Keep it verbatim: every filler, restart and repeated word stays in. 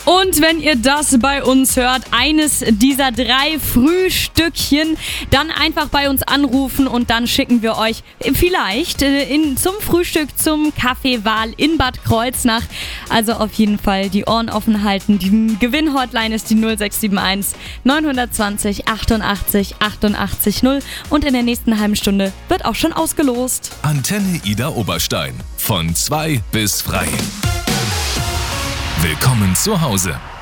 Und wenn ihr das bei uns hört, eines dieser drei Frühstückchen, dann einfach bei uns anrufen und dann schicken wir euch vielleicht in, zum Frühstück zum Kaffeewahl in Bad Kreuznach. Also auf jeden Fall die Ohren offen halten. Die Gewinn-Hotline ist die null sechs sieben eins neun zwei null achtundachtzig achtundachtzig null und in der nächsten halben Stunde wird auch schon ausgelost. Antenne Ida Oberstein von zwei bis frei. Willkommen zu Hause.